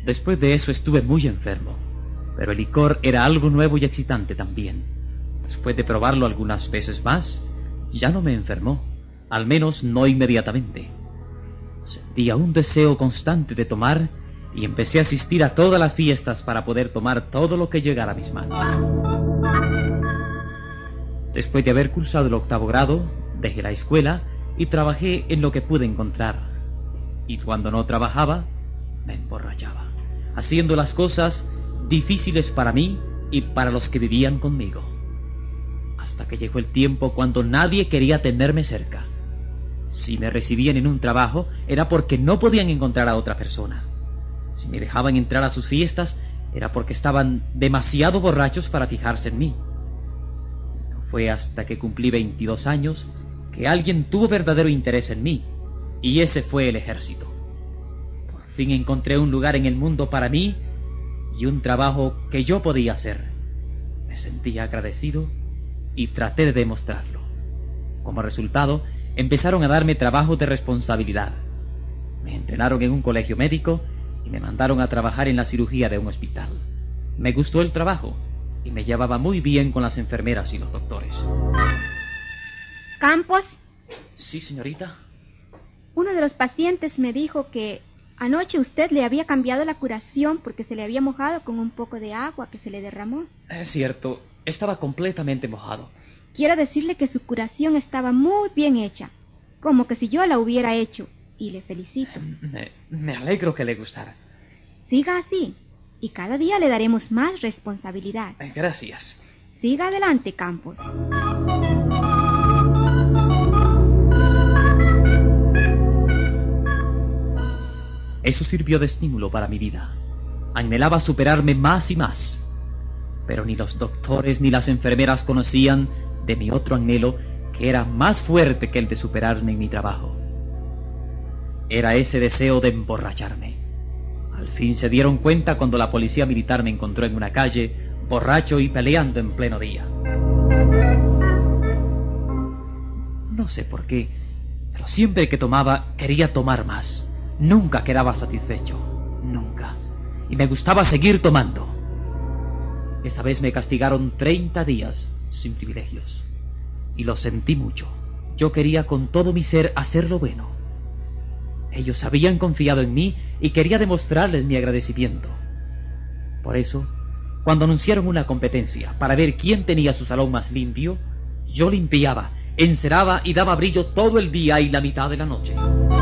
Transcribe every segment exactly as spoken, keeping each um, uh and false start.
Después de eso estuve muy enfermo, pero el licor era algo nuevo y excitante también. Después de probarlo algunas veces más, ya no me enfermó, al menos no inmediatamente. Sentía un deseo constante de tomar y empecé a asistir a todas las fiestas para poder tomar todo lo que llegara a mis manos. Después de haber cursado el octavo grado, dejé la escuela y trabajé en lo que pude encontrar. Y cuando no trabajaba, me emborrachaba, haciendo las cosas difíciles para mí y para los que vivían conmigo. Hasta que llegó el tiempo cuando nadie quería tenerme cerca. Si me recibían en un trabajo, era porque no podían encontrar a otra persona. Si me dejaban entrar a sus fiestas, era porque estaban demasiado borrachos para fijarse en mí. No fue hasta que cumplí veintidós años que alguien tuvo verdadero interés en mí, y ese fue el ejército. Por fin encontré un lugar en el mundo para mí y un trabajo que yo podía hacer. Me sentí agradecido y traté de demostrarlo. Como resultado, empezaron a darme trabajos de responsabilidad. Me entrenaron en un colegio médico y me mandaron a trabajar en la cirugía de un hospital. Me gustó el trabajo y me llevaba muy bien con las enfermeras y los doctores. Campos. Sí, señorita. Uno de los pacientes me dijo que anoche usted le había cambiado la curación porque se le había mojado con un poco de agua que se le derramó. Es cierto, estaba completamente mojado. Quiero decirle que su curación estaba muy bien hecha, como que si yo la hubiera hecho, y le felicito. Me, me alegro que le gustara. Siga así, y cada día le daremos más responsabilidad. Gracias. Siga adelante, Campos. Eso sirvió de estímulo para mi vida. Anhelaba superarme más y más. Pero ni los doctores ni las enfermeras conocían de mi otro anhelo, que era más fuerte que el de superarme en mi trabajo. Era ese deseo de emborracharme. Al fin se dieron cuenta cuando la policía militar me encontró en una calle, borracho y peleando en pleno día. No sé por qué, pero siempre que tomaba quería tomar más. Nunca quedaba satisfecho, nunca. Y me gustaba seguir tomando. Esa vez me castigaron treinta días sin privilegios. Y lo sentí mucho. Yo quería con todo mi ser hacer lo bueno. Ellos habían confiado en mí y quería demostrarles mi agradecimiento. Por eso, cuando anunciaron una competencia para ver quién tenía su salón más limpio, yo limpiaba, enceraba y daba brillo todo el día y la mitad de la noche.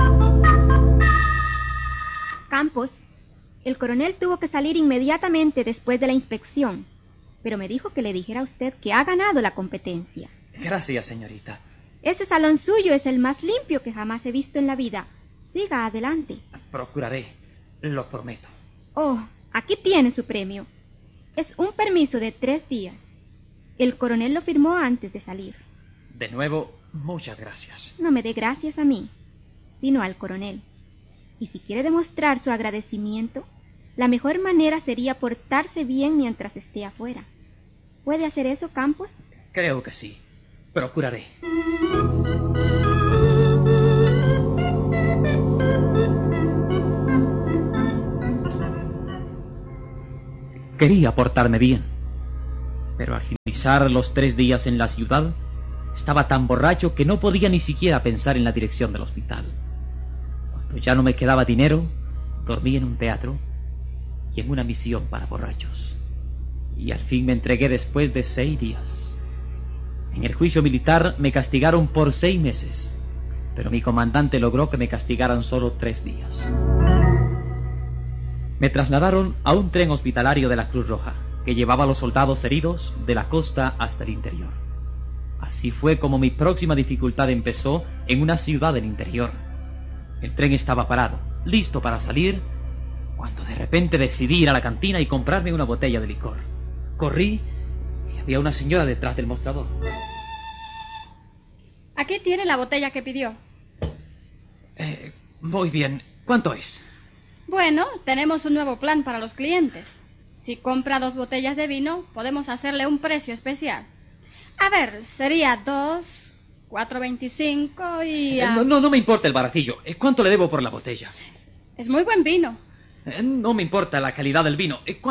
Campos, el coronel tuvo que salir inmediatamente después de la inspección, pero me dijo que le dijera a usted que ha ganado la competencia. Gracias, señorita. Ese salón suyo es el más limpio que jamás he visto en la vida. Siga adelante. Procuraré, lo prometo. Oh, aquí tiene su premio. Es un permiso de tres días. El coronel lo firmó antes de salir. De nuevo, muchas gracias. No me dé gracias a mí, sino al coronel. Y si quiere demostrar su agradecimiento, la mejor manera sería portarse bien mientras esté afuera. ¿Puede hacer eso, Campos? Creo que sí. Procuraré. Quería portarme bien, pero al finalizar los tres días en la ciudad, estaba tan borracho que no podía ni siquiera pensar en la dirección del hospital. Cuando ya no me quedaba dinero, dormí en un teatro y en una misión para borrachos. Y al fin me entregué después de seis días. En el juicio militar me castigaron por seis meses, pero mi comandante logró que me castigaran solo tres días. Me trasladaron a un tren hospitalario de la Cruz Roja, que llevaba a los soldados heridos de la costa hasta el interior. Así fue como mi próxima dificultad empezó en una ciudad del interior. El tren estaba parado, listo para salir, cuando de repente decidí ir a la cantina y comprarme una botella de licor. Corrí y había una señora detrás del mostrador. Aquí tiene la botella que pidió. Eh, muy bien. ¿Cuánto es? Bueno, tenemos un nuevo plan para los clientes. Si compra dos botellas de vino, podemos hacerle un precio especial. A ver, sería dos, cuatro veinticinco y... Eh, no, no, no me importa el baratillo. ¿Cuánto le debo por la botella? Es muy buen vino. Eh, no me importa la calidad del vino. Eh,